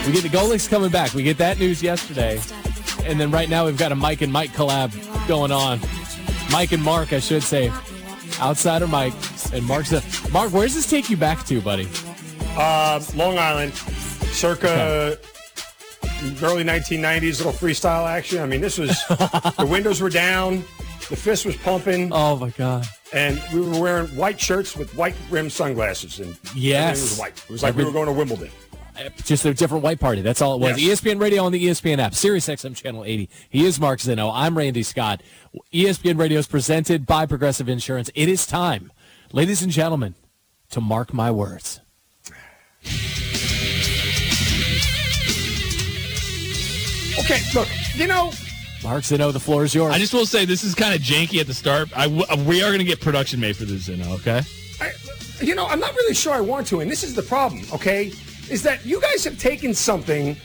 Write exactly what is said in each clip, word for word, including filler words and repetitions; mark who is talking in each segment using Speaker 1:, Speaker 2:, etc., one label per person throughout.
Speaker 1: We get the Golic's coming back. We get that news yesterday. And then right now we've got a Mike and Mike collab going on. Mike and Mark, I should say. Outsider Mike. And Mark's a... Mark, where does this take you back to, buddy?
Speaker 2: Uh, Long Island. Circa okay. early nineteen nineties, little freestyle action. I mean, this was... the windows were down. The fist was pumping.
Speaker 1: Oh, my God.
Speaker 2: And we were wearing white shirts with white rimmed sunglasses. And
Speaker 1: yes.
Speaker 2: Everything was white. It was like we were going to Wimbledon.
Speaker 1: Just a different white party. That's all it was. Yes. E S P N Radio on the E S P N app. Sirius X M Channel eighty. He is Mark Zinno. I'm Randy Scott. E S P N Radio is presented by Progressive Insurance. It is time, ladies and gentlemen, to mark my words.
Speaker 2: Okay, look, you know...
Speaker 1: Mark Zinno, the floor is yours.
Speaker 3: I just will say this is kind of janky at the start. I w- we are going to get production made for this, Zinno, okay?
Speaker 2: I, you know, I'm not really sure I want to, and this is the problem, okay? Is that you guys have taken something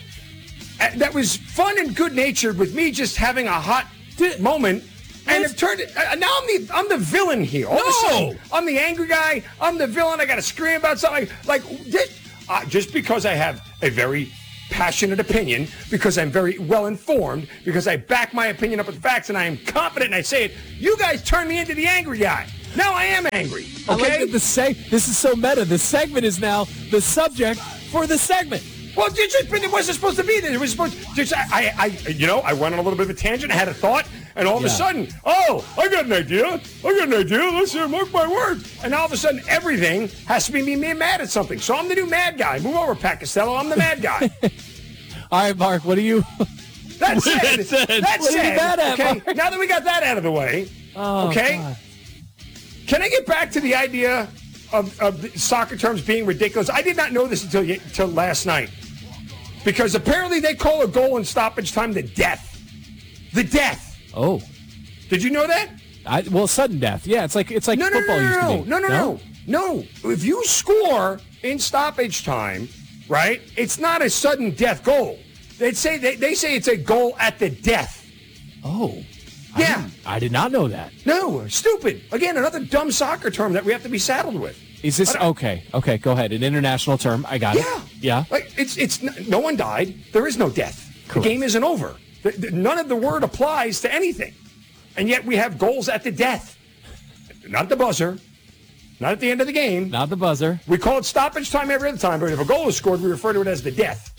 Speaker 2: that was fun and good-natured with me just having a hot moment, and have turned it. Uh, now I'm the I'm the villain here. All
Speaker 3: no,
Speaker 2: of a sudden, I'm the angry guy. I'm the villain. I got to scream about something. Like, this, uh, just because I have a very passionate opinion, because I'm very well informed, because I back my opinion up with facts, and I am confident, and I say it. You guys turn me into the angry guy. Now I am angry. Okay,
Speaker 1: I like that the seg- this is so meta. The segment is now the subject for the segment.
Speaker 2: Well, it just it wasn't supposed to be there. It was supposed to just I, I, you know, I went on a little bit of a tangent. I had a thought, and all of
Speaker 1: yeah.
Speaker 2: a sudden, oh, I got an idea. I got an idea. Let's hear, mark my words. And all of a sudden, everything has to be me being mad at something. So I'm the new mad guy. Move over, Pat Costello. I'm the mad guy.
Speaker 1: All right, Mark. What do you?
Speaker 2: That's it.
Speaker 3: That's it.
Speaker 2: That's
Speaker 1: what
Speaker 2: it.
Speaker 1: Mad at,
Speaker 2: okay.
Speaker 1: Mark?
Speaker 2: Now that we got that out of the way,
Speaker 1: oh,
Speaker 2: okay.
Speaker 1: God.
Speaker 2: Can I get back to the idea of, of the soccer terms being ridiculous? I did not know this until until last night. Because apparently they call a goal in stoppage time the death. The death.
Speaker 1: Oh.
Speaker 2: Did you know that?
Speaker 1: I, well, sudden death. Yeah, it's like it's like
Speaker 2: no, no,
Speaker 1: football
Speaker 2: no, no,
Speaker 1: used to
Speaker 2: no,
Speaker 1: be.
Speaker 2: no, no, no, no. No. If you score in stoppage time, right, it's not a sudden death goal. They say they, they say it's a goal at the death.
Speaker 1: Oh.
Speaker 2: Yeah.
Speaker 1: I, didn't- I did not know that.
Speaker 2: No, stupid. Again, another dumb soccer term that we have to be saddled with.
Speaker 1: Is this okay? Okay, go ahead. An international term. I got
Speaker 2: Yeah.
Speaker 1: it. Yeah.
Speaker 2: Like it's it's no one died. There is no death.
Speaker 1: Correct.
Speaker 2: The game isn't over. The, the, none of the word applies to anything. And yet we have goals at the death. Not at the buzzer. Not at the end of the game.
Speaker 1: Not the buzzer.
Speaker 2: We call it stoppage time every other time, but if a goal is scored, we refer to it as the death.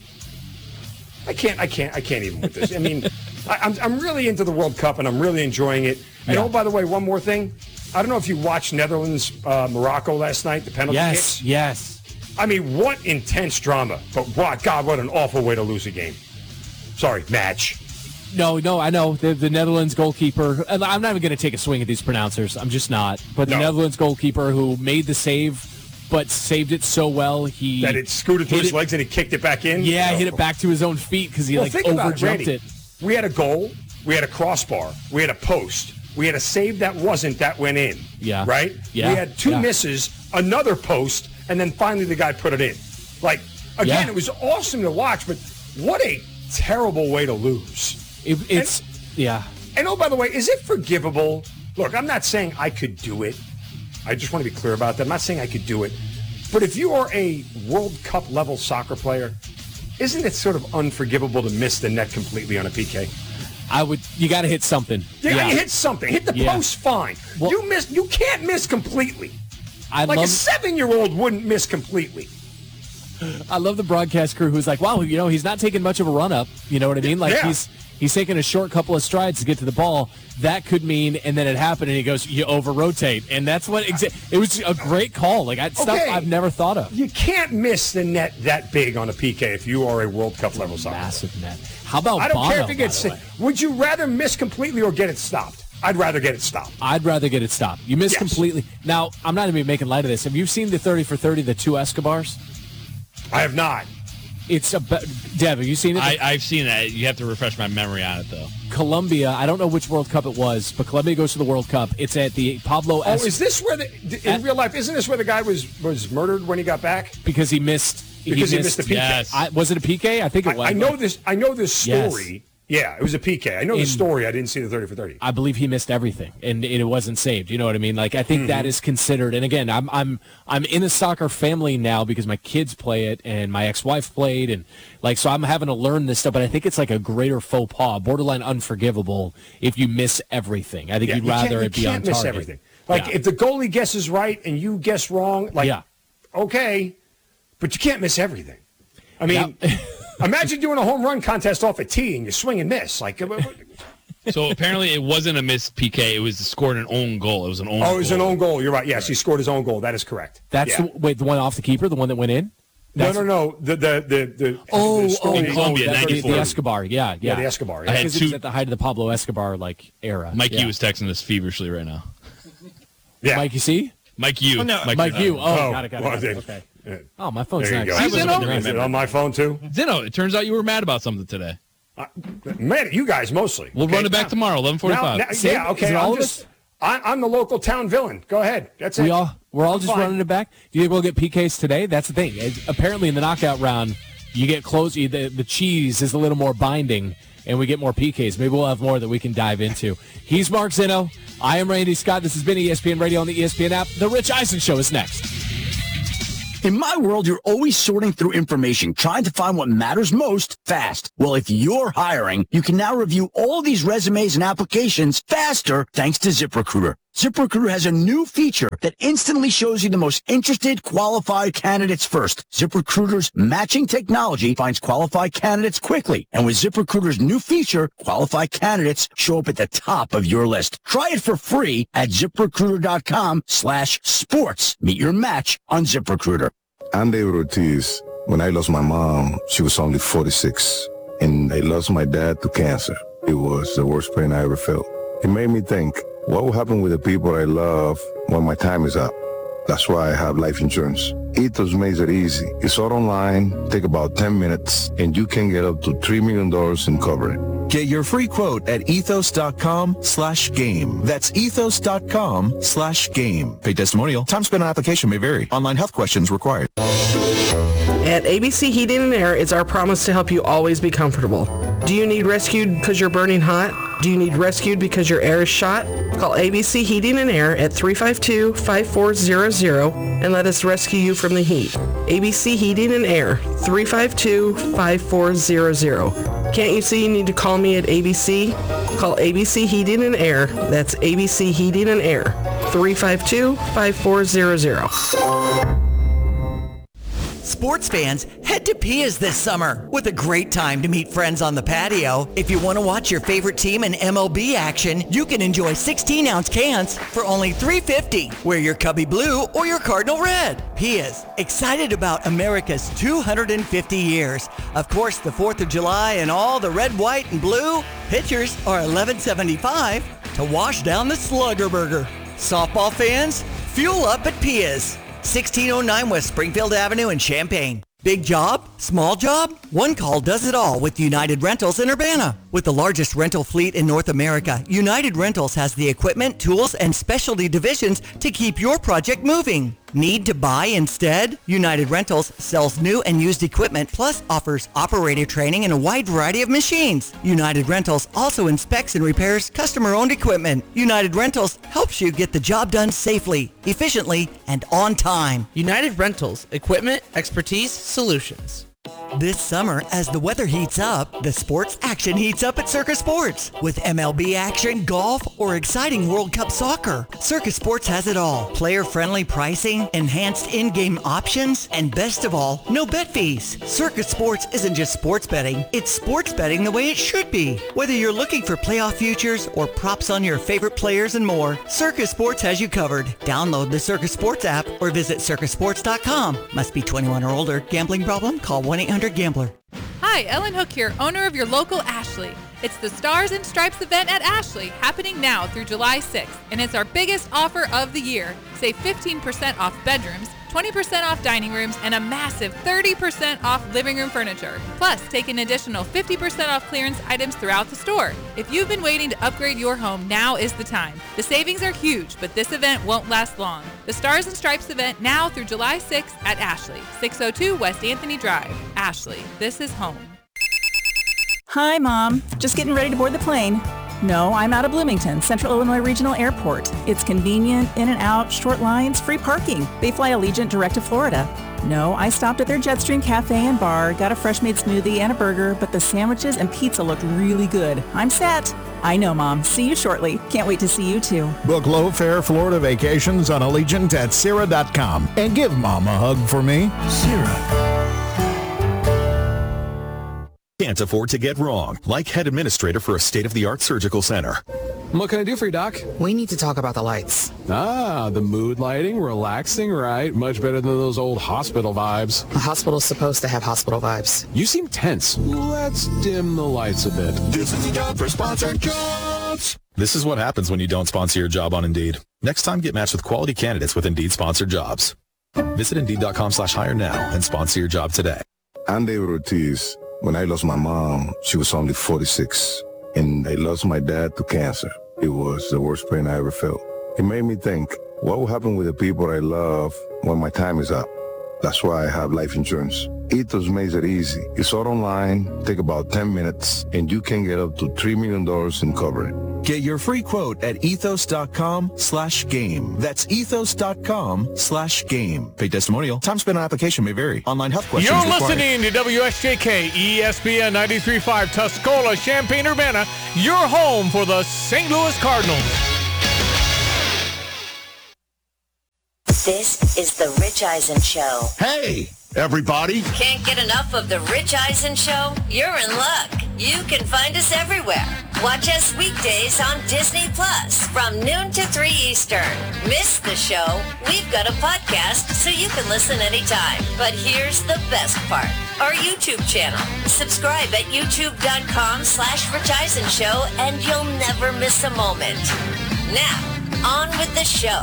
Speaker 2: I can't, I can't, I can't even with this. I mean, I, I'm, I'm really into the World Cup, and I'm really enjoying it. And
Speaker 1: Yeah.
Speaker 2: oh, by the way, one more thing. I don't know if you watched Netherlands, uh, Morocco last night, the penalty
Speaker 1: Yes,
Speaker 2: kicks.
Speaker 1: yes.
Speaker 2: I mean, what intense drama. But, what, God, what an awful way to lose a game. Sorry, match.
Speaker 1: No, no, I know. The, the Netherlands goalkeeper, and I'm not even going to take a swing at these pronouncers. I'm just not. But the
Speaker 2: No.
Speaker 1: Netherlands goalkeeper who made the save, but saved it so well, he...
Speaker 2: That it scooted through
Speaker 1: hit
Speaker 2: his
Speaker 1: it-
Speaker 2: legs and he kicked it back in?
Speaker 1: Yeah,
Speaker 2: No.
Speaker 1: hit it back to his own feet because he,
Speaker 2: Well,
Speaker 1: like,
Speaker 2: think about it,
Speaker 1: overjumped
Speaker 2: Randy.
Speaker 1: it.
Speaker 2: We had a goal. We had a crossbar. We had a post. We had a save that wasn't that went in.
Speaker 1: Yeah.
Speaker 2: Right?
Speaker 1: Yeah.
Speaker 2: We had two
Speaker 1: Yeah.
Speaker 2: misses, another post, and then finally the guy put it in. Like, again,
Speaker 1: Yeah.
Speaker 2: it was awesome to watch, but what a terrible way to lose.
Speaker 1: It, it's... yeah.
Speaker 2: And oh, by the way, is it forgivable? Look, I'm not saying I could do it. I just want to be clear about that. I'm not saying I could do it. But if you are a World Cup level soccer player, isn't it sort of unforgivable to miss the net completely on a P K?
Speaker 1: I would... You got to hit something.
Speaker 2: You
Speaker 1: yeah.
Speaker 2: gotta hit something. Hit the
Speaker 1: Yeah.
Speaker 2: post, fine.
Speaker 1: Well-
Speaker 2: you miss. You can't miss completely.
Speaker 1: I
Speaker 2: Like
Speaker 1: love...
Speaker 2: a seven-year-old wouldn't miss completely.
Speaker 1: I love the broadcast crew who's like, wow, you know, he's not taking much of a run up. You know what I mean? Like
Speaker 2: Yeah.
Speaker 1: he's he's taking a short couple of strides to get to the ball. That could mean, and then it happened, and he goes, you over rotate, and that's what. Exa- it was a great call. Like I, stuff
Speaker 2: Okay.
Speaker 1: I've never thought of.
Speaker 2: You can't miss the net that big on a P K if you are a World Cup level soccer player.
Speaker 1: Massive net. How about
Speaker 2: I don't
Speaker 1: Bono,
Speaker 2: care if it gets.
Speaker 1: by the way?
Speaker 2: Would you rather miss completely or get it stopped? I'd rather get it stopped.
Speaker 1: I'd rather get it stopped. You miss
Speaker 2: Yes.
Speaker 1: completely. Now, I'm not even making light of this. Have you seen the thirty for thirty, the two Escobars?
Speaker 2: I have not.
Speaker 1: It's a Dev. Have you seen it?
Speaker 3: I, I've seen that. You have to refresh my memory on it, though.
Speaker 1: Colombia. I don't know which World Cup it was, but Colombia goes to the World Cup. It's at the Pablo.
Speaker 2: Oh,
Speaker 1: Es-
Speaker 2: is this where the in
Speaker 1: At-
Speaker 2: real life? Isn't this where the guy was was murdered when he got back?
Speaker 1: because he missed.
Speaker 2: Because he missed the P K.
Speaker 3: Yes.
Speaker 1: I, was it a P K? I think it was.
Speaker 2: I, I know this. I know this
Speaker 1: Yes.
Speaker 2: story, Yeah, it was a P K. I know
Speaker 1: In,
Speaker 2: the story. I didn't see the thirty for thirty.
Speaker 1: I believe he missed everything, and it wasn't saved. You know what I mean? Like, I think mm-hmm. that is considered. And again, I'm I'm I'm in a soccer family now because my kids play it, and my ex-wife played, and like, so I'm having to learn this stuff. But I think it's like a greater faux pas, borderline unforgivable, if you miss everything. I think
Speaker 2: yeah,
Speaker 1: you'd
Speaker 2: you
Speaker 1: rather it be on
Speaker 2: target. You can't miss everything. Like, yeah. if the goalie guesses right and you guess wrong, like, yeah. okay, but you can't miss everything. I mean. Yeah. Imagine doing a home run contest off a tee and you swing and miss. Like,
Speaker 3: so apparently it wasn't a missed P K. It was scored an own goal. It was an own.
Speaker 2: Oh, it was
Speaker 3: goal.
Speaker 2: an own goal. You're right. Yes, right. He scored his own goal. That is correct.
Speaker 1: That's
Speaker 2: yeah.
Speaker 1: the, wait, the one off the keeper, the one that went in. That's,
Speaker 2: no, no, no. The the the, the
Speaker 1: oh,
Speaker 2: the
Speaker 1: oh,
Speaker 3: in Colombia,
Speaker 1: oh,
Speaker 3: ninety-four.
Speaker 1: The Escobar. Yeah, yeah,
Speaker 2: yeah the Escobar. Yeah.
Speaker 3: I had
Speaker 1: because
Speaker 3: two,
Speaker 1: it was at the height of the Pablo Escobar like era.
Speaker 3: Mike
Speaker 1: yeah.
Speaker 3: Yu was texting us feverishly right now.
Speaker 2: Yeah,
Speaker 1: Mike, you see?
Speaker 3: Mike Yu.
Speaker 1: Oh, no.
Speaker 3: Mike,
Speaker 1: Mike Yu. Oh,
Speaker 2: oh,
Speaker 1: got it, got it.
Speaker 2: well,
Speaker 1: got it. Okay.
Speaker 2: Yeah.
Speaker 1: Oh, my phone's
Speaker 2: there you
Speaker 1: not.
Speaker 2: go. Is it on my phone too?
Speaker 3: Zeno, it turns out you were mad about something today.
Speaker 2: Uh, mad at you guys mostly.
Speaker 3: We'll
Speaker 2: okay,
Speaker 3: run it back
Speaker 2: now,
Speaker 3: tomorrow, eleven forty-five.
Speaker 2: Now, now, yeah, okay. I'm, just, I, I'm the local town villain. Go ahead. That's it.
Speaker 1: We all, we're all
Speaker 2: I'm
Speaker 1: just
Speaker 2: fine.
Speaker 1: running it back. Do you think we'll get P Ks today? That's the thing. It's, apparently, in the knockout round, you get close. You, the, the cheese is a little more binding, and we get more P Ks. Maybe we'll have more that we can dive into. He's Mark Zeno. I am Randy Scott. This has been E S P N Radio on the E S P N app. The Rich Eisen Show is next.
Speaker 4: In my world, you're always sorting through information, trying to find what matters most fast. Well, if you're hiring, you can now review all these resumes and applications faster thanks to ZipRecruiter. ZipRecruiter has a new feature that instantly shows you the most interested, qualified candidates first. ZipRecruiter's matching technology finds qualified candidates quickly. And with ZipRecruiter's new feature, qualified candidates show up at the top of your list. Try it for free at ZipRecruiter.com slash sports. Meet your match on ZipRecruiter.
Speaker 5: I'm David Ortiz. When I lost my mom, she was only forty-six. And I lost my dad to cancer. It was the worst pain I ever felt. It made me think, what will happen with the people I love when my time is up? That's why I have life insurance. Ethos makes it easy. It's all online, take about ten minutes, and you can get up to three million dollars in coverage.
Speaker 6: Get your free quote at ethos.com slash game. That's ethos.com slash game. Paid testimonial. Time spent on application may vary. Online health questions required.
Speaker 7: At A B C Heating and Air, it's our promise to help you always be comfortable. Do you need rescued because you're burning hot? Do you need rescued because your air is shot? Call A B C Heating and Air at three five two, five four zero zero and let us rescue you from the heat. A B C Heating and Air, three five two, five four zero zero. Can't you see you need to call me at A B C? Call A B C Heating and Air. That's A B C Heating and Air, three five two, five four zero zero.
Speaker 8: Sports fans, head to Pia's this summer with a great time to meet friends on the patio. If you want to watch your favorite team in M L B action, you can enjoy sixteen ounce cans for only three dollars and fifty cents. Wear your Cubby Blue or your Cardinal Red. Pia's, excited about America's two hundred fifty years. Of course, the fourth of July and all the red, white, and blue. Pitchers are eleven seventy-five to wash down the Slugger Burger. Softball fans, fuel up at Pia's. sixteen oh nine West Springfield Avenue in Champaign. Big job? Small job? One call does it all with United Rentals in Urbana. With the largest rental fleet in North America, United Rentals has the equipment, tools, and specialty divisions to keep your project moving. Need to buy instead? United Rentals sells new and used equipment, plus offers operator training and a wide variety of machines. United Rentals also inspects and repairs customer-owned equipment. United Rentals helps you get the job done safely, efficiently, and on time.
Speaker 7: United Rentals, equipment, expertise, solutions.
Speaker 8: This summer, as the weather heats up, the sports action heats up at Circus Sports. With M L B action, golf, or exciting World Cup soccer, Circus Sports has it all. Player-friendly pricing, enhanced in-game options, and best of all, no bet fees. Circus Sports isn't just sports betting, it's sports betting the way it should be. Whether you're looking for playoff futures or props on your favorite players and more, Circus Sports has you covered. Download the Circus Sports app or visit circus sports dot com. Must be twenty-one or older. Gambling problem? Call one eight hundred gambler.
Speaker 9: Hi, Ellen Hook here, owner of your local Ashley. It's the Stars and Stripes event at Ashley, happening now through July sixth, and it's our biggest offer of the year. Save fifteen percent off bedrooms, twenty percent off dining rooms, and a massive thirty percent off living room furniture. Plus, take an additional fifty percent off clearance items throughout the store. If you've been waiting to upgrade your home, now is the time. The savings are huge, but this event won't last long. The Stars and Stripes event now through July sixth at Ashley, six oh two West Anthony Drive. Ashley, this is home.
Speaker 10: Hi, Mom. Just getting ready to board the plane. No, I'm out of Bloomington, Central Illinois Regional Airport. It's convenient, in and out, short lines, free parking. They fly Allegiant direct to Florida. No, I stopped at their Jetstream Cafe and Bar, got a fresh-made smoothie and a burger, but the sandwiches and pizza looked really good. I'm set. I know, Mom. See you shortly. Can't wait to see you, too.
Speaker 11: Book low-fare Florida vacations on Allegiant at Sierra dot com. And give Mom a hug for me. Sierra.
Speaker 12: Can't afford to get wrong, like head administrator for a state-of-the-art surgical center.
Speaker 13: What can I do for you, Doc? We need to talk about the lights. Ah, the mood lighting, relaxing, right? Much better than those old hospital vibes. A hospital's supposed to have hospital vibes. You seem tense. Let's dim the lights a bit.
Speaker 12: This is the job for sponsored jobs. This is what happens when you don't sponsor your job on Indeed. Next time, get matched with quality candidates with Indeed sponsored jobs. Visit Indeed.com slash hire now and sponsor your job today.
Speaker 5: I'm David Ortiz. When I lost my mom, she was only forty-six, and I lost my dad to cancer. It was the worst pain I ever felt. It made me think, what will happen with the people I love when my time is up? That's why I have life insurance. Ethos makes it easy. It's all online, take about ten minutes, and you can get up to three million dollars in coverage.
Speaker 6: Get your free quote at ethos.com slash game. That's ethos.com slash game. Paid testimonial. Time spent on application may vary. Online health questions
Speaker 14: You're
Speaker 6: required.
Speaker 14: listening to W S J K E S P N ninety-three point five Tuscola, Champaign-Urbana, your home for the Saint Louis Cardinals.
Speaker 15: This is the Rich Eisen Show.
Speaker 16: Hey, everybody.
Speaker 15: Can't get enough of the Rich Eisen Show? You're in luck. You can find us everywhere. Watch us weekdays on Disney Plus from noon to three Eastern. Miss the show? We've got a podcast so you can listen anytime. But here's the best part. Our YouTube channel. Subscribe at youtube.com slash Rich Eisen Show and you'll never miss a moment. Now, on with the show.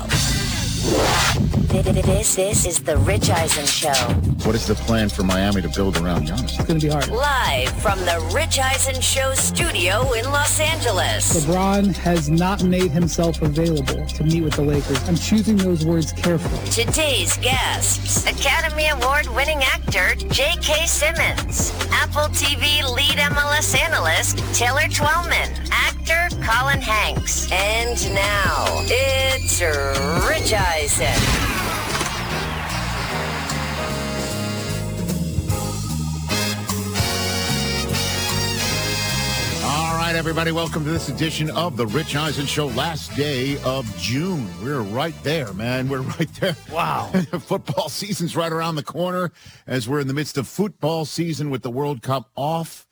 Speaker 15: This, this is the Rich Eisen Show.
Speaker 16: What is the plan for Miami to build around Giannis?
Speaker 17: It's going to be hard.
Speaker 15: Live from the Rich Eisen Show studio in Los Angeles.
Speaker 17: LeBron has not made himself available to meet with the Lakers. I'm choosing those words carefully.
Speaker 15: Today's guests, Academy Award-winning actor J K. Simmons, Apple T V lead M L S analyst Taylor Twellman, actor Colin Hanks, and now it's Rich Eisen.
Speaker 16: All right, everybody, welcome to this edition of the Rich Eisen Show, last day of June. We're right there, man. We're right there. Wow. Football season's right around the corner as we're in the midst of football season with the World Cup off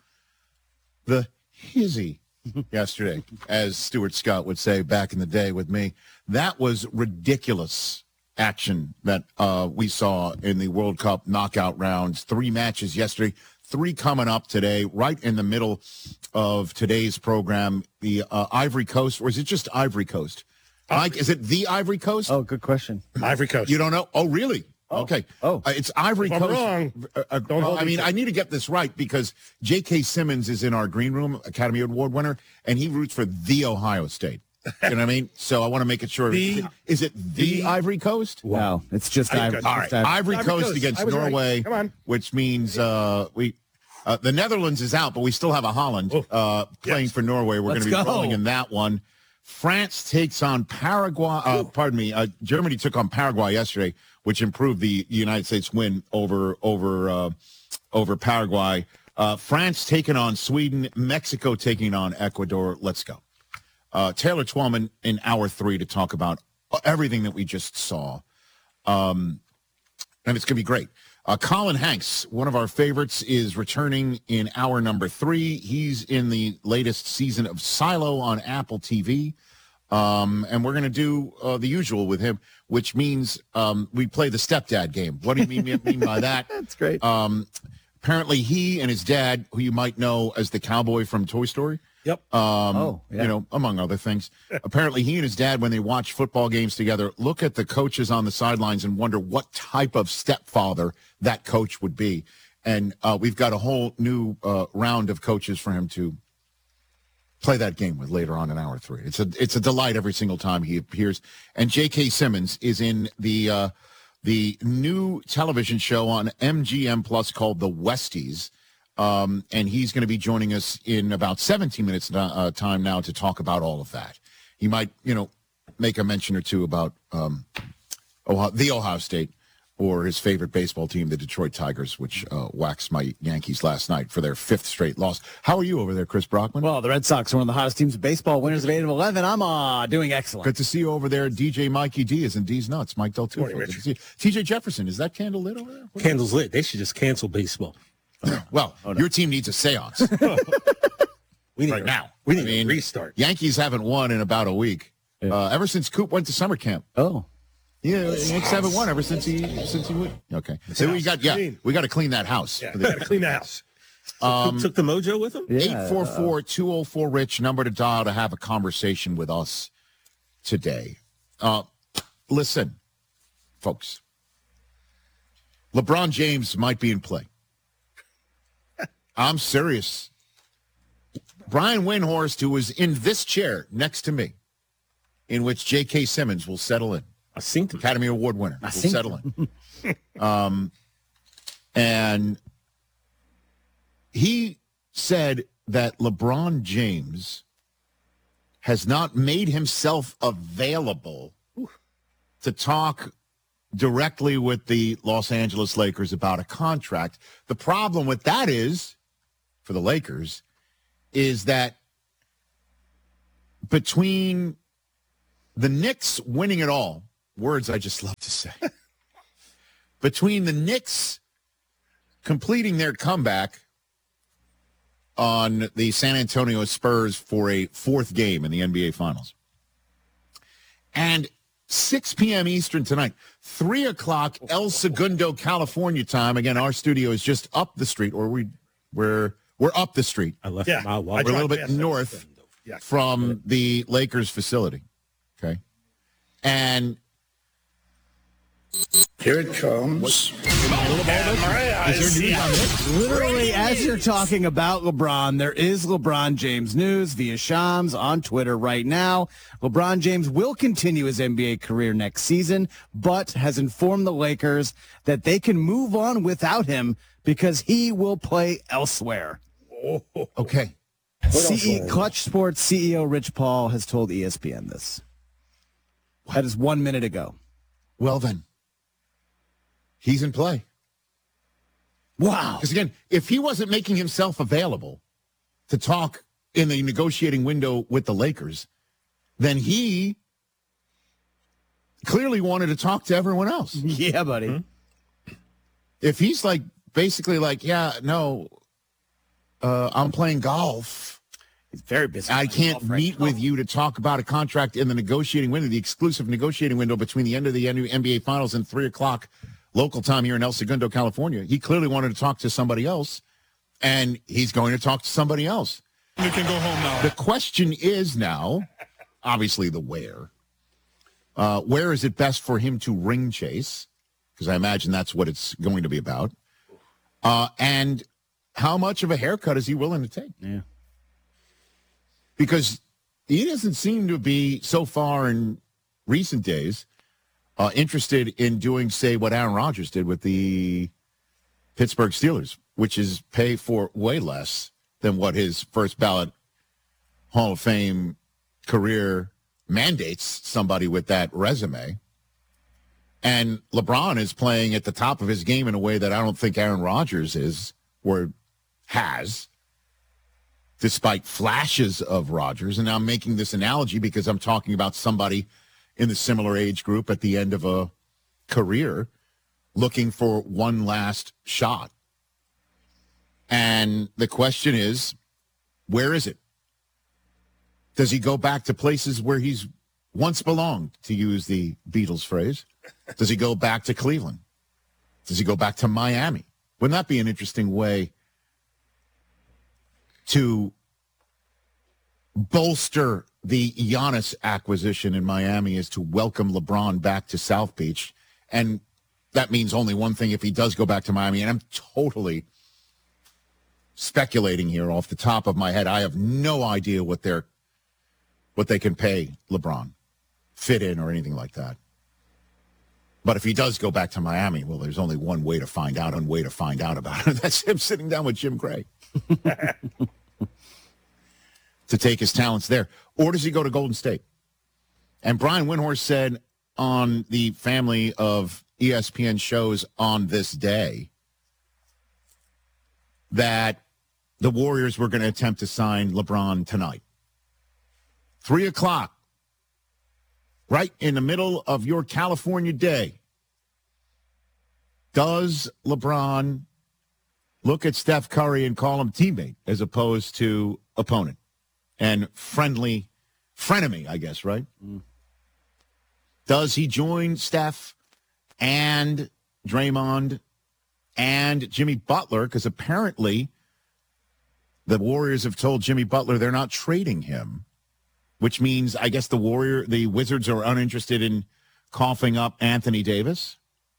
Speaker 16: the hizzy yesterday, as Stuart Scott would say back in the day with me. That was ridiculous action that uh, we saw in the World Cup knockout rounds. Three matches yesterday, three coming up today, right in the middle of today's program. The uh, Ivory Coast, or is it just Ivory Coast? Mike, is it the Ivory Coast?
Speaker 18: Oh, good question.
Speaker 16: Ivory Coast. You don't know? Oh, really? Oh. Okay. Oh, uh, it's Ivory
Speaker 18: if
Speaker 16: Coast.
Speaker 18: I'm wrong,
Speaker 16: uh, uh,
Speaker 18: don't
Speaker 16: uh,
Speaker 18: hold
Speaker 16: I
Speaker 18: me
Speaker 16: mean,
Speaker 18: to-
Speaker 16: I need to get this right because J K. Simmons is in our green room, Academy Award winner, and he roots for the Ohio State. You know what I mean? So I want to make it sure.
Speaker 18: The-
Speaker 16: is, it, is it the,
Speaker 18: the-
Speaker 16: Ivory Coast?
Speaker 18: Wow, it's just
Speaker 16: Ivory
Speaker 18: Ivory.
Speaker 16: All right, Ivory,
Speaker 18: Ivory
Speaker 16: Coast,
Speaker 18: Coast.
Speaker 16: against
Speaker 18: I was right.
Speaker 16: Norway,
Speaker 18: Come on.
Speaker 16: which means uh, we uh, the Netherlands is out, but we still have a Holland uh, playing
Speaker 18: Yes.
Speaker 16: for Norway. We're going
Speaker 18: Let's
Speaker 16: to be
Speaker 18: go.
Speaker 16: rolling in that one. France takes on Paraguay. Uh, pardon me. Uh, Germany took on Paraguay yesterday, which improved the United States win over over uh, over Paraguay. Uh, France taking on Sweden. Mexico taking on Ecuador. Let's go. Uh, Taylor Twellman in hour three to talk about everything that we just saw. Um, and it's going to be great. Uh, Colin Hanks, one of our favorites, is returning in hour number three. He's in the latest season of Silo on Apple T V. Um, and we're going to do uh, the usual with him, which means um, we play the stepdad game. What do you mean, mean by that?
Speaker 18: That's great.
Speaker 16: Um, apparently he and his dad, who you might know as the cowboy from Toy Story.
Speaker 18: Yep.
Speaker 16: Um,
Speaker 18: Oh, yeah.
Speaker 16: You know, among other things. Apparently, he and his dad, when they watch football games together, look at the coaches on the sidelines and wonder what type of stepfather that coach would be. And uh, we've got a whole new uh, round of coaches for him to play that game with later on in hour three. It's a it's a delight every single time he appears. And J K. Simmons is in the uh, the new television show on M G M Plus called The Westies. Um, and he's going to be joining us in about seventeen minutes uh, time now to talk about all of that. He might, you know, make a mention or two about um, Ohio, the Ohio State or his favorite baseball team, the Detroit Tigers, which uh, waxed my Yankees last night for their fifth straight loss. How are you over there, Chris Brockman?
Speaker 18: Well, the Red Sox are one of the hottest teams of baseball, winners of eight of eleven. I'm uh, doing excellent.
Speaker 16: Good to see you over there. D J Mikey D is in D's Nuts. Mike Del Tufo. T J Jefferson, is that candle lit over there? What
Speaker 19: Candle's lit. They should just cancel baseball.
Speaker 16: Well, oh, no. Your team needs a seance.
Speaker 19: we need
Speaker 16: right
Speaker 19: a,
Speaker 16: now.
Speaker 19: We need
Speaker 16: I mean,
Speaker 19: a restart.
Speaker 16: Yankees haven't won in about a week. Yeah. Uh, ever since Coop went to summer camp.
Speaker 18: Oh.
Speaker 16: Yeah, Yankees haven't won ever since he since he went. Okay. So we got yeah, we got to clean that house.
Speaker 19: Yeah, we got to clean the house. So
Speaker 16: um,
Speaker 19: took the mojo with him?
Speaker 16: eight four four, two oh four, RICH, number to dial to have a conversation with us today. Uh, listen, folks. LeBron James might be in play. I'm serious. Brian Windhorst, who is in this chair next to me, in which J K. Simmons will settle in.
Speaker 19: I think
Speaker 16: Academy Award winner
Speaker 19: I
Speaker 16: will settle in. um, and he said that LeBron James has not made himself available to talk directly with the Los Angeles Lakers about a contract. The problem with that is, for the Lakers, is that between the Knicks winning it all, words I just love to say, between the Knicks completing their comeback on the San Antonio Spurs for a fourth game in the N B A Finals, and six p.m. Eastern tonight, three o'clock El Segundo, California time. Again, our studio is just up the street, or we, we're we're up the street.
Speaker 19: I left
Speaker 16: yeah,
Speaker 19: my
Speaker 16: We're a little bit north
Speaker 19: yeah.
Speaker 16: from the Lakers facility. Okay. And
Speaker 20: here it comes.
Speaker 18: Literally, as you're talking about LeBron, there is LeBron James news via Shams on Twitter right now. LeBron James will continue his N B A career next season, but has informed the Lakers that they can move on without him because he will play elsewhere.
Speaker 16: Okay.
Speaker 18: C E Clutch Sports C E O Rich Paul has told E S P N this. That is one minute ago.
Speaker 16: Well, then, he's in play.
Speaker 18: Wow.
Speaker 16: Because, again, if he wasn't making himself available to talk in the negotiating window with the Lakers, then he clearly wanted to talk to everyone else.
Speaker 18: Yeah, buddy.
Speaker 16: Mm-hmm. If he's like, basically like, yeah, no, uh, I'm playing golf.
Speaker 18: He's very busy.
Speaker 16: I can't meet with you to talk about a contract in the negotiating window, the exclusive negotiating window between the end of the N B A Finals and three o'clock local time here in El Segundo, California. He clearly wanted to talk to somebody else, and he's going to talk to somebody else.
Speaker 20: You can go home now.
Speaker 16: The question is now, obviously the where. Uh, where is it best for him to ring chase? Because I imagine that's what it's going to be about. Uh, and how much of a haircut is he willing to take?
Speaker 18: Yeah.
Speaker 16: Because he doesn't seem to be, so far in recent days, uh, interested in doing, say, what Aaron Rodgers did with the Pittsburgh Steelers, which is pay for way less than what his first ballot Hall of Fame career mandates somebody with that resume. And LeBron is playing at the top of his game in a way that I don't think Aaron Rodgers is or has, despite flashes of Rodgers. And I'm making this analogy because I'm talking about somebody in the similar age group at the end of a career looking for one last shot. And the question is, where is it? Does he go back to places where he's once belonged, to use the Beatles phrase? Does he go back to Cleveland? Does he go back to Miami? Wouldn't that be an interesting way to bolster the Giannis acquisition in Miami, is to welcome LeBron back to South Beach? And that means only one thing if he does go back to Miami. And I'm totally speculating here off the top of my head. I have no idea what they're, what they can pay LeBron, fit in or anything like that. But if he does go back to Miami, well, there's only one way to find out, one way to find out about it. That's him sitting down with Jim Gray to take his talents there. Or does he go to Golden State? And Brian Windhorst said on the family of E S P N shows on this day that the Warriors were going to attempt to sign LeBron tonight. Three o'clock. Right in the middle of your California day. Does LeBron look at Steph Curry and call him teammate as opposed to opponent and friendly frenemy, I guess, right? Mm. Does he join Steph and Draymond and Jimmy Butler? Because apparently the Warriors have told Jimmy Butler they're not trading him. Which means, I guess, the Warrior, the Wizards are uninterested in coughing up Anthony Davis.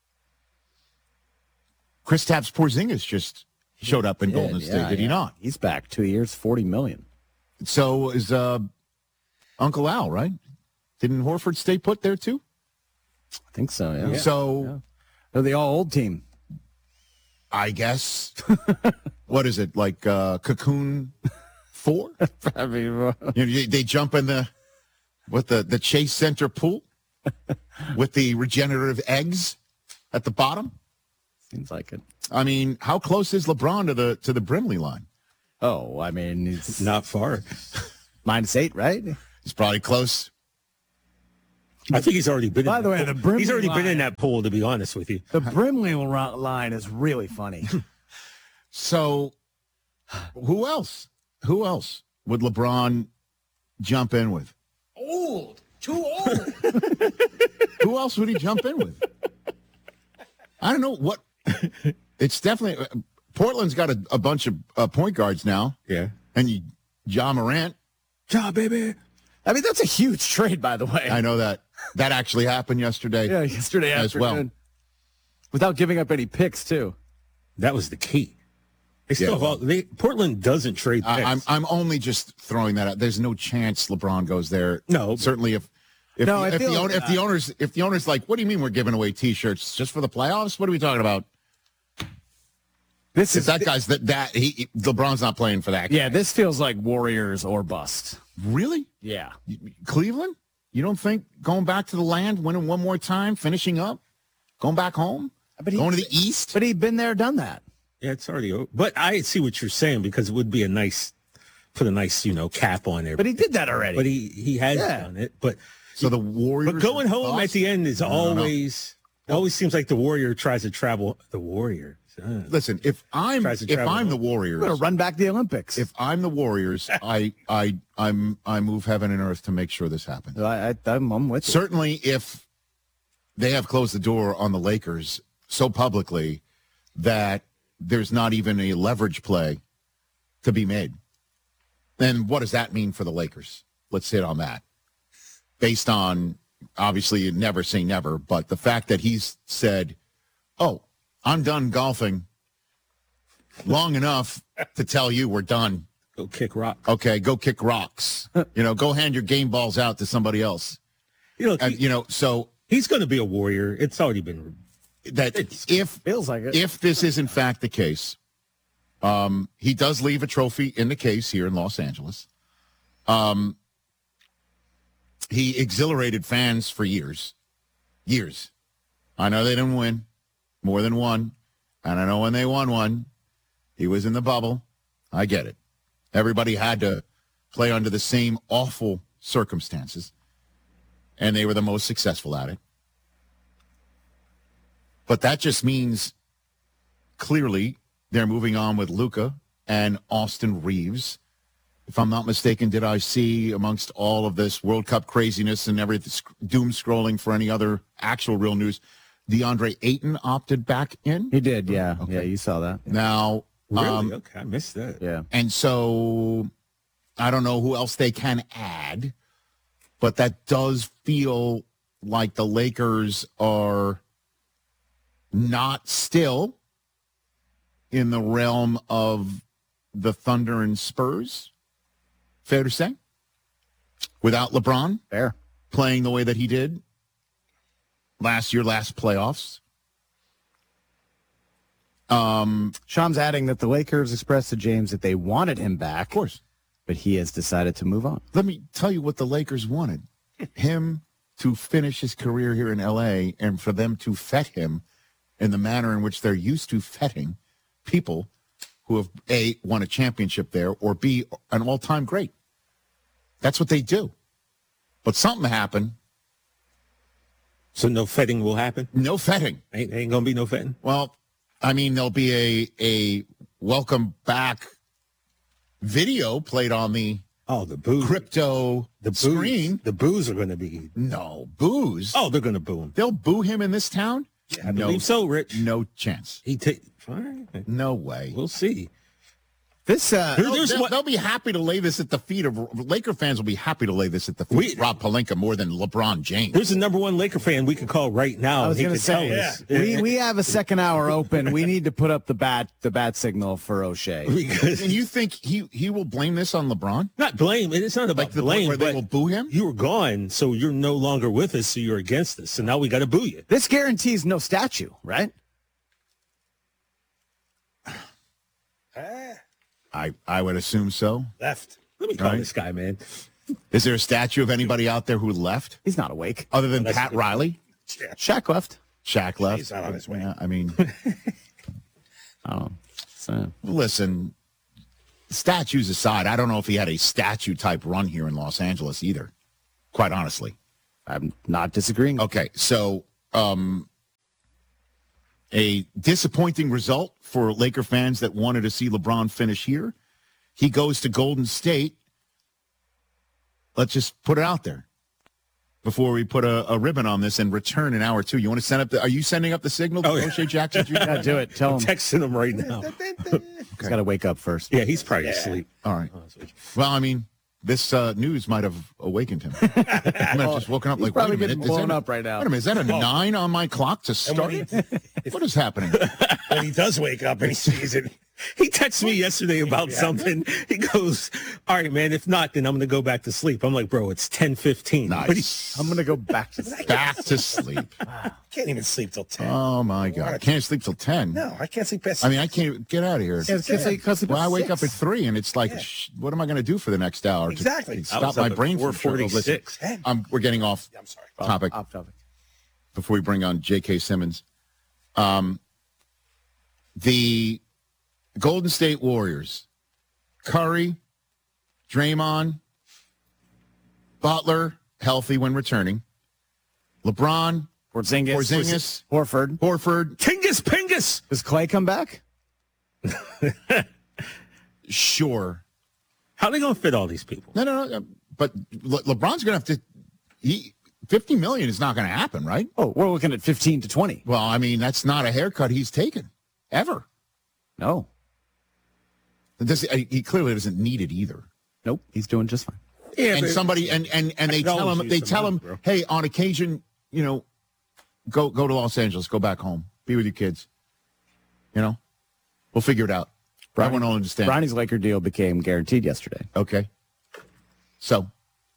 Speaker 16: Kristaps Porzingis just showed up in
Speaker 18: He
Speaker 16: Golden
Speaker 18: did,
Speaker 16: State,
Speaker 18: yeah,
Speaker 16: did he
Speaker 18: yeah.
Speaker 16: not?
Speaker 18: He's back two years, forty million.
Speaker 16: So is uh, Uncle Al, right? Didn't Horford stay put there too?
Speaker 18: I think so. Yeah.
Speaker 16: Yeah. So
Speaker 18: yeah. They're the all old team.
Speaker 16: I guess. What is it like? Uh, Cocoon Four?
Speaker 18: I mean, uh,
Speaker 16: you know, they jump in the with the the Chase Center pool with the regenerative eggs at the bottom.
Speaker 18: Seems like it.
Speaker 16: I mean, how close is LeBron to the to the Brimley line?
Speaker 18: Oh, I mean, it's
Speaker 19: not far.
Speaker 18: Minus eight, right?
Speaker 16: He's probably close.
Speaker 19: I think he's already been.
Speaker 18: By
Speaker 19: in
Speaker 18: the way,
Speaker 19: pool.
Speaker 18: the Brimley
Speaker 19: he's already
Speaker 18: line,
Speaker 19: been in that pool. To be honest with you,
Speaker 18: the Brimley line is really funny.
Speaker 16: So, who else? Who else would LeBron jump in with?
Speaker 2: Old. Too old.
Speaker 16: Who else would he jump in with? I don't know what. It's definitely Portland's got a, a bunch of uh, point guards now.
Speaker 19: Yeah,
Speaker 16: and you, Ja Morant.
Speaker 18: Ja, baby. I mean, that's a huge trade, by the way.
Speaker 16: I know that. That actually happened yesterday.
Speaker 18: Yeah, yesterday
Speaker 16: as
Speaker 18: afternoon.
Speaker 16: well.
Speaker 18: Without giving up any picks, too.
Speaker 19: That was the key. They still
Speaker 16: Yeah,
Speaker 19: have
Speaker 16: well,
Speaker 19: all, they, Portland doesn't trade picks.
Speaker 16: I, I'm I'm only just throwing that out. There's no chance LeBron goes there.
Speaker 19: No,
Speaker 16: certainly if if,
Speaker 18: No,
Speaker 16: the,
Speaker 18: I
Speaker 16: if,
Speaker 18: feel
Speaker 16: the,
Speaker 18: like-
Speaker 16: owner, if the owners if the owner's like, what do you mean we're giving away T-shirts just for the playoffs? What are we talking about?
Speaker 18: This
Speaker 16: If
Speaker 18: is
Speaker 16: that guy's that that he LeBron's not playing for that.
Speaker 18: Yeah, this feels like Warriors or bust.
Speaker 16: Really?
Speaker 18: Yeah.
Speaker 16: Cleveland? You don't think going back to the land, winning one more time, finishing up, going back home,
Speaker 18: But he-
Speaker 16: going to the East?
Speaker 18: But he'd been there, done that.
Speaker 19: Yeah, it's already over. But I see what you're saying because it would be a nice, put a nice, you know, cap on there.
Speaker 18: But he did that already.
Speaker 19: But he he has
Speaker 18: Yeah.
Speaker 19: done it. But
Speaker 16: So the Warriors.
Speaker 19: but going home
Speaker 16: lost?
Speaker 19: at the end is
Speaker 16: I don't know.
Speaker 19: always it always seems like the Warrior tries to travel. The Warrior. Uh,
Speaker 16: Listen, if I'm
Speaker 19: Tries to
Speaker 16: if
Speaker 19: travel
Speaker 16: I'm the
Speaker 19: home.
Speaker 16: Warriors,
Speaker 18: We're going to run back the Olympics.
Speaker 16: if I'm the Warriors, I I I'm I move heaven and earth to make sure this happens.
Speaker 18: I, I, I'm, I'm with you.
Speaker 16: Certainly, if they have closed the door on the Lakers so publicly that there's not even a leverage play to be made, then what does that mean for the Lakers? Let's hit on that. Based on, obviously, you never say never, but the fact that he's said, oh, I'm done golfing long enough to tell you we're done.
Speaker 19: go kick rock.
Speaker 16: Okay, go kick rocks. You know, go hand your game balls out to somebody else.
Speaker 19: You know,
Speaker 16: And,
Speaker 19: he-
Speaker 16: you know, so
Speaker 19: he's going to be a Warrior. It's already been.
Speaker 16: that if
Speaker 18: Feels like it.
Speaker 16: if this is in fact the case, um, he does leave a trophy in the case here in Los Angeles. Um, he exhilarated fans for years, years. I know they didn't win more than one, and I know when they won one, he was in the bubble. I get it. Everybody had to play under the same awful circumstances, and they were the most successful at it. But that just means clearly they're moving on with Luka and Austin Reeves. If I'm not mistaken, did I see amongst all of this World Cup craziness and everything, doom scrolling for any other actual real news, DeAndre Ayton opted back in?
Speaker 18: He did, yeah. Yeah, you saw that.
Speaker 16: Now,
Speaker 19: Really?
Speaker 16: um,
Speaker 19: okay, I missed that.
Speaker 18: Yeah.
Speaker 16: and so I don't know who else they can add, but that does feel like the Lakers are not still in the realm of the Thunder and Spurs. Fair to say? Without LeBron
Speaker 18: Fair.
Speaker 16: playing the way that he did. last year, last playoffs. Um,
Speaker 18: Sham's adding that the Lakers expressed to James that they wanted him back. Of
Speaker 16: course.
Speaker 18: But he has decided to move on.
Speaker 16: Let me tell you what the Lakers wanted. Him to finish his career here in L A and for them to fet him in the manner in which they're used to fetting people who have, A, won a championship there, or B, an all-time great. That's what they do. But something happened.
Speaker 19: So no fetting will happen?
Speaker 16: No fetting.
Speaker 19: Ain't, ain't going to be no fetting?
Speaker 16: Well, I mean, there'll be a a welcome back video played on the
Speaker 19: oh the booze
Speaker 16: crypto
Speaker 19: the booze,
Speaker 16: screen.
Speaker 19: The boos are going to be
Speaker 16: no booze.
Speaker 19: Oh, they're going to boo him.
Speaker 16: They'll boo him in this town.
Speaker 19: Yeah, I
Speaker 16: no,
Speaker 19: believe so, Rich.
Speaker 16: No chance.
Speaker 19: He take fine.
Speaker 16: No way.
Speaker 19: We'll see.
Speaker 18: This uh,
Speaker 16: they'll, they'll, they'll be happy to lay this at the feet of Laker fans. Will be happy to lay this at the feet we, of Rob Pelinka more than LeBron James.
Speaker 19: There's a number one Laker fan we could call right now.
Speaker 18: I was going to say, yeah. we we have a second hour open. We need to put up the bat the bat signal for O'Shea.
Speaker 16: Because, and you think he he will blame this on LeBron?
Speaker 19: Not blame. It's not about
Speaker 16: like the
Speaker 19: blame.
Speaker 16: Where they will boo him.
Speaker 19: You were gone, so you're no longer with us. So you're against us. So now we got to boo you.
Speaker 18: This guarantees no statue, right?
Speaker 16: I, I would assume so.
Speaker 19: Left. Let me call right. this guy, man.
Speaker 16: Is there a statue of anybody out there who left?
Speaker 18: He's not awake.
Speaker 16: Other than
Speaker 19: oh,
Speaker 16: Pat Riley?
Speaker 18: Yeah. Shaq left.
Speaker 16: Shaq left.
Speaker 19: He's not on his way.
Speaker 16: Yeah, I mean.
Speaker 18: oh, so.
Speaker 16: Listen, statues aside, I don't know if he had a statue-type run here in Los Angeles either, quite honestly.
Speaker 18: I'm not disagreeing.
Speaker 16: Okay, so um, a disappointing result for Laker fans that wanted to see LeBron finish here. He goes to Golden State. Let's just put it out there before we put a, a ribbon on this and return in hour two. You want to send up the, are you sending up the signal to
Speaker 19: oh, yeah.
Speaker 16: O'Shea Jackson Junior?
Speaker 18: Yeah, do it. Tell
Speaker 19: I'm
Speaker 18: him.
Speaker 19: Texting him right now.
Speaker 16: Okay.
Speaker 18: He's got to wake up first.
Speaker 19: Yeah, he's probably yeah. asleep.
Speaker 16: All right. Well, I mean, this uh, news might have awakened him. He might have just woken up
Speaker 18: He's
Speaker 16: like, wait a
Speaker 18: probably
Speaker 16: minute.
Speaker 18: getting blown
Speaker 16: that,
Speaker 18: up right now.
Speaker 16: Wait a minute. Is that a
Speaker 19: Oh.
Speaker 16: nine on my clock to start?
Speaker 19: he-
Speaker 16: What is happening?
Speaker 19: When he does wake up and he sees it, he texted me yesterday about yeah. something. He goes, all right, man, if not, then I'm going to go back to sleep. I'm like, bro, it's ten fifteen.
Speaker 16: Nice.
Speaker 18: I'm going to go back to sleep.
Speaker 16: Back to sleep.
Speaker 19: Can't even sleep till ten.
Speaker 16: Oh, my God. I can't sleep till ten.
Speaker 19: No, I can't sleep past
Speaker 16: I mean, I can't get out of here.
Speaker 18: Yeah, because
Speaker 16: well, I wake up at three, and it's like,
Speaker 19: Yeah.
Speaker 16: sh- what am I going to do for the next hour?
Speaker 19: Exactly.
Speaker 16: To, to
Speaker 19: I was
Speaker 16: stop my
Speaker 19: up at
Speaker 16: brain
Speaker 19: four
Speaker 16: from
Speaker 19: forty-six.
Speaker 16: Listen, I'm, we're getting off
Speaker 19: I'm sorry.
Speaker 16: topic
Speaker 18: Off topic.
Speaker 16: before we bring on J K. Simmons. Um, the Golden State Warriors, Curry, Draymond, Butler, healthy when returning, LeBron,
Speaker 18: Porzingis,
Speaker 16: Porzingis,
Speaker 18: Horford,
Speaker 16: Horford,
Speaker 19: Tingus Pingus.
Speaker 18: Does Clay come back?
Speaker 16: Sure.
Speaker 19: How are they going to fit all these people?
Speaker 16: No, no, no. But Le- LeBron's going to have to. He fifty million is not going to happen, right?
Speaker 18: Oh, we're looking at fifteen to twenty.
Speaker 16: Well, I mean, that's not a haircut he's taken ever.
Speaker 18: No.
Speaker 16: This, he clearly doesn't need it either.
Speaker 18: Nope. He's doing just fine.
Speaker 19: Yeah,
Speaker 16: and
Speaker 19: but-
Speaker 16: somebody and and and they
Speaker 19: I could
Speaker 16: tell
Speaker 19: always
Speaker 16: him
Speaker 19: use
Speaker 16: they
Speaker 19: some
Speaker 16: tell
Speaker 19: help,
Speaker 16: him,
Speaker 19: bro.
Speaker 16: hey, on occasion, you know, go go to Los Angeles, go back home, be with your kids. You know, we'll figure it out.
Speaker 18: Bronny-
Speaker 16: Everyone will understand.
Speaker 18: Bronny's Laker deal became guaranteed yesterday.
Speaker 16: Okay. So,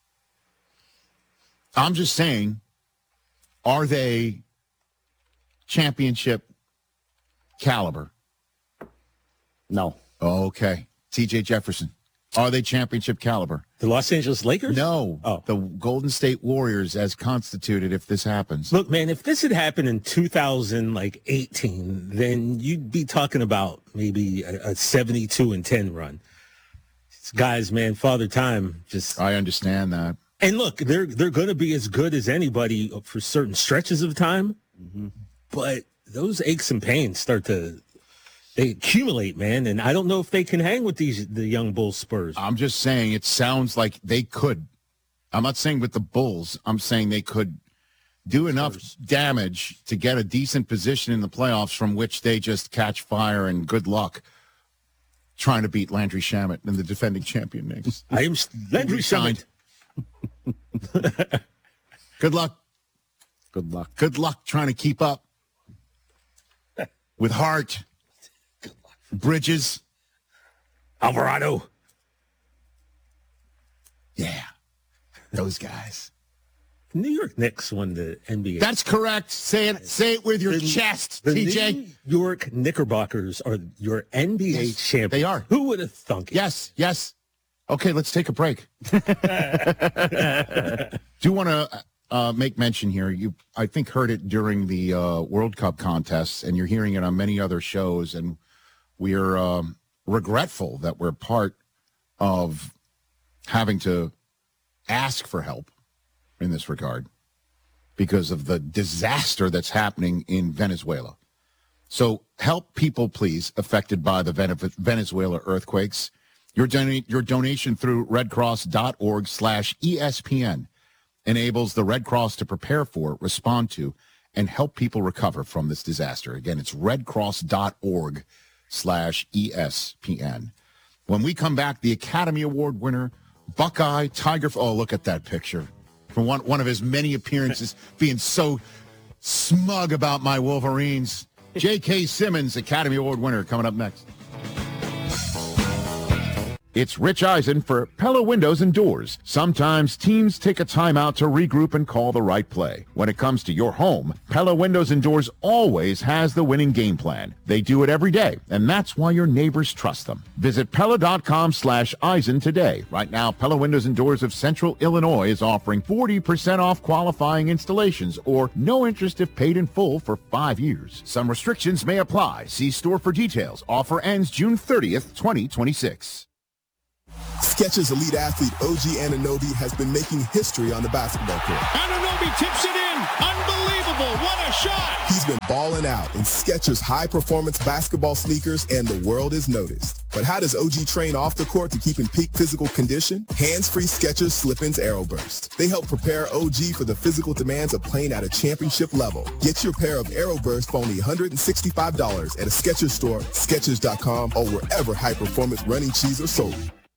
Speaker 16: I'm just saying, are they championship caliber?
Speaker 18: No.
Speaker 16: Okay. T J Jefferson. Are they championship caliber?
Speaker 19: The Los Angeles Lakers?
Speaker 16: No.
Speaker 19: Oh.
Speaker 16: The Golden State Warriors as constituted if this happens.
Speaker 19: Look, man, if this had happened in two thousand eighteen, then you'd be talking about maybe a, a seventy-two and ten run. These guys, man, Father Time just.
Speaker 16: I understand that.
Speaker 19: And look, they're they're going to be as good as anybody for certain stretches of time, mm-hmm. but those aches and pains start to they accumulate, man. And I don't know if they can hang with these the young Bulls Spurs.
Speaker 16: I'm just saying it sounds like they could. I'm not saying with the Bulls. I'm saying they could do enough damage to get a decent position in the playoffs from which they just catch fire and good luck trying to beat Landry Shamet and the defending champion Knicks.
Speaker 19: I am Landry Shamet.
Speaker 16: Good luck.
Speaker 18: Good luck.
Speaker 16: Good luck trying to keep up with Hart, Bridges,
Speaker 19: Alvarado.
Speaker 16: Yeah, those guys.
Speaker 19: New York Knicks won the N B A.
Speaker 16: That's correct. Say it. Say it with your
Speaker 19: the,
Speaker 16: chest,
Speaker 19: the
Speaker 16: T J.
Speaker 19: New York Knickerbockers are your N B A
Speaker 16: yes,
Speaker 19: champions.
Speaker 16: They are.
Speaker 19: Who would have thunk it?
Speaker 16: Yes. Yes. Okay, let's take a break. Do want to uh, make mention here. You, I think, heard it during the uh, World Cup contests, and you're hearing it on many other shows. And we are um, regretful that we're part of having to ask for help in this regard because of the disaster that's happening in Venezuela. So help people, please, affected by the Venezuela earthquakes. Your, don- your donation through redcross.org slash ESPN enables the Red Cross to prepare for, respond to, and help people recover from this disaster. Again, it's redcross.org slash ESPN. When we come back, the Academy Award winner, Buckeye Tiger. Oh, look at that picture from one, one of his many appearances being so smug about my Wolverines. J K. Simmons, Academy Award winner, coming up next. It's Rich Eisen for Pella Windows and Doors. Sometimes teams take a timeout to regroup and call the right play. When it comes to your home, Pella Windows and Doors always has the winning game plan. They do it every day, and that's why your neighbors trust them. Visit Pella.com slash Eisen today. Right now, Pella Windows and Doors of Central Illinois is offering forty percent off qualifying installations or no interest if paid in full for five years. Some restrictions may apply. See store for details. Offer ends June thirtieth, twenty twenty-six.
Speaker 21: Skechers elite athlete O G Anunoby has been making history on the basketball court.
Speaker 20: Anunoby tips it in. Unbelievable. What a shot.
Speaker 21: He's been balling out in Skechers high-performance basketball sneakers, and the world is noticed. But how does O G train off the court to keep in peak physical condition? Hands-free Skechers Slip-ins Aeroburst. They help prepare O G for the physical demands of playing at a championship level. Get your pair of Aeroburst for only one hundred sixty-five dollars at a Skechers store, Skechers dot com, or wherever high-performance running shoes are sold.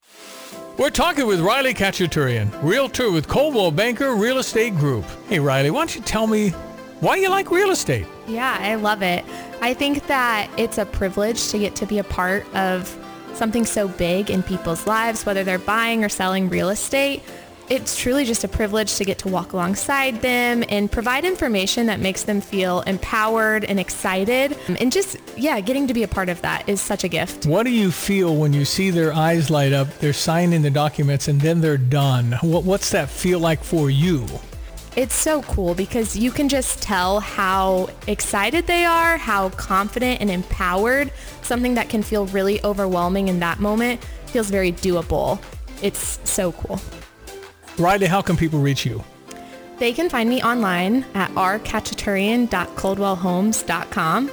Speaker 14: We're talking with Riley Kachaturian, realtor with Coldwell Banker Real Estate Group. Hey, Riley, why don't you tell me why you like real estate?
Speaker 22: Yeah, I love it. I think that it's a privilege to get to be a part of something so big in people's lives, whether they're buying or selling real estate. It's truly just a privilege to get to walk alongside them and provide information that makes them feel empowered and excited. And just, yeah, getting to be a part of that is such a gift.
Speaker 14: What do you feel when you see their eyes light up, they're signing the documents, and then they're done? What, what's that feel like for you?
Speaker 22: It's so cool because you can just tell how excited they are, how confident and empowered. Something that can feel really overwhelming in that moment feels very doable. It's so cool.
Speaker 14: Riley, how can people reach you?
Speaker 22: They can find me online at r kachaturian dot coldwell homes dot com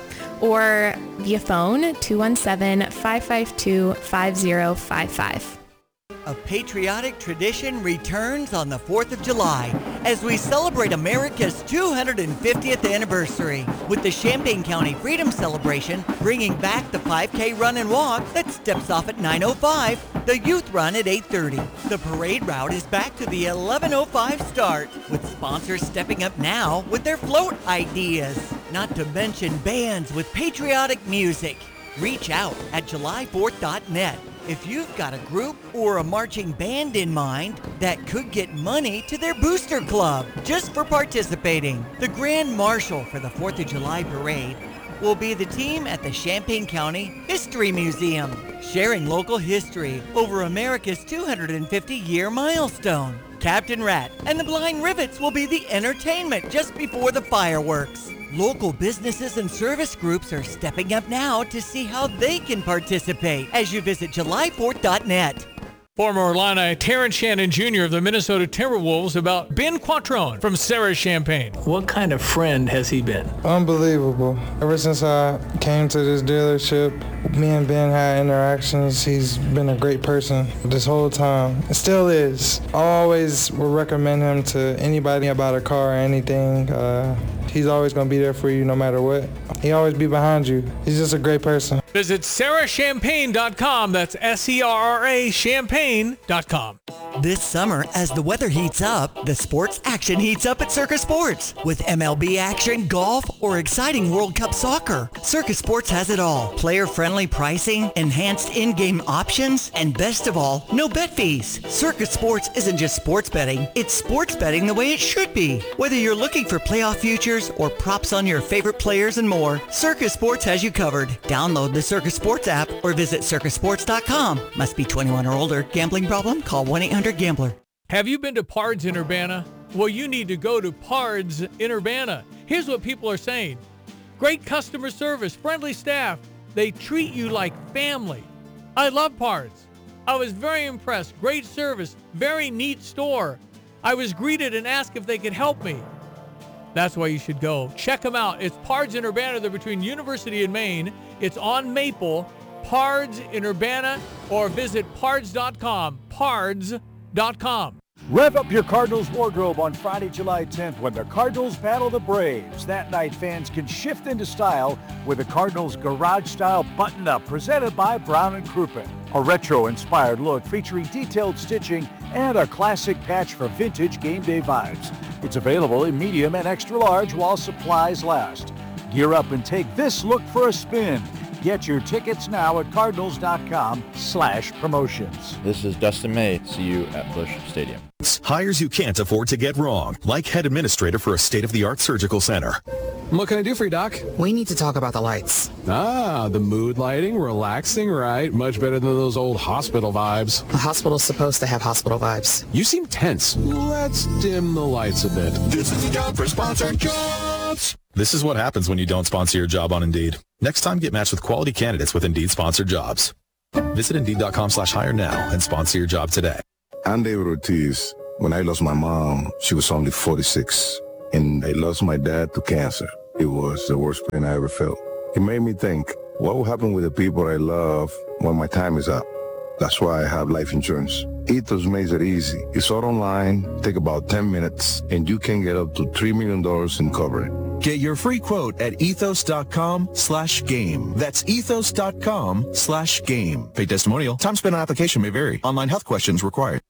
Speaker 22: or via phone two one seven, five five two, five zero five five.
Speaker 8: A patriotic tradition returns on the fourth of July as we celebrate America's two hundred fiftieth anniversary with the Champaign County Freedom Celebration bringing back the five K run and walk that steps off at nine oh five, the youth run at eight thirty. The parade route is back to the eleven oh five start with sponsors stepping up now with their float ideas, not to mention bands with patriotic music. Reach out at july fourth dot net. If you've got a group or a marching band in mind that could get money to their booster club just for participating. The Grand Marshal for the fourth of July parade will be the team at the Champaign County History Museum, sharing local history over America's two hundred fifty year milestone. Captain Rat and the Blind Rivets will be the entertainment just before the fireworks. Local businesses and service groups are stepping up now to see how they can participate as you visit july fourth dot net.
Speaker 14: Former Illini Terrence Shannon Junior of the Minnesota Timberwolves about Ben Quattrone from Sarah Champagne.
Speaker 23: What kind of friend has he been?
Speaker 24: Unbelievable. Ever since I came to this dealership, me and Ben had interactions. He's been a great person this whole time. It still is. I always would recommend him to anybody about a car or anything. Uh, he's always going to be there for you no matter what. He always be behind you. He's just a great person.
Speaker 14: Visit sarah champagne dot com. That's S E R R A champagne dot com.
Speaker 8: This summer, as the weather heats up, the sports action heats up at Circus Sports with M L B action, golf, or exciting World Cup soccer, Circus Sports has it all. Player-friendly pricing, enhanced in-game options, and best of all, no bet fees. Circus Sports isn't just sports betting, it's sports betting the way it should be. Whether you're looking for playoff futures or props on your favorite players and more, Circus Sports has you covered. Download the Circus Sports app or visit circus sports dot com. Must be twenty-one or older. Gambling problem? Call one eight hundred gambler.
Speaker 14: Have you been to Pards in Urbana? Well, you need to go to Pards in Urbana. Here's what people are saying. Great customer service, friendly staff. They treat you like family. I love Pards. I was very impressed. Great service, very neat store. I was greeted and asked if they could help me. That's why you should go. Check them out. It's Pards in Urbana. They're between University and Maine. It's on Maple. Pards in Urbana, or visit pards dot com. pards dot com.
Speaker 1: Rev up your Cardinals wardrobe on Friday, July tenth when the Cardinals battle the Braves. That night, fans can shift into style with the Cardinals garage-style button-up presented by Brown and Crouppen. A retro-inspired look featuring detailed stitching and a classic patch for vintage game day vibes. It's available in medium and extra large while supplies last. Gear up and take this look for a spin. Get your tickets now at cardinals dot com slash promotions.
Speaker 3: This is Dustin May. See you at Busch Stadium.
Speaker 12: Hires you can't afford to get wrong, like head administrator for a state-of-the-art surgical center.
Speaker 13: What can I do for you, Doc?
Speaker 4: We need to talk about the lights.
Speaker 13: Ah, the mood lighting, relaxing, right? Much better than those old hospital vibes.
Speaker 4: A hospital's supposed to have hospital vibes.
Speaker 13: You seem tense. Let's dim the lights a bit.
Speaker 21: This is the job for Sponsored Jobs.
Speaker 12: This is what happens when you don't sponsor your job on Indeed. Next time, get matched with quality candidates with Indeed Sponsored Jobs. Visit Indeed dot com slash hire now and sponsor your job today.
Speaker 5: I'm David Ortiz. When I lost my mom, she was only forty-six, and I lost my dad to cancer. It was the worst pain I ever felt. It made me think, what will happen with the people I love when my time is up? That's why I have life insurance. Ethos makes it easy. It's all online, take about ten minutes, and you can get up to three million dollars in coverage.
Speaker 6: Get your free quote at ethos dot com slash game. That's ethos dot com slash game. Paid testimonial. Time spent on application may vary. Online health questions required.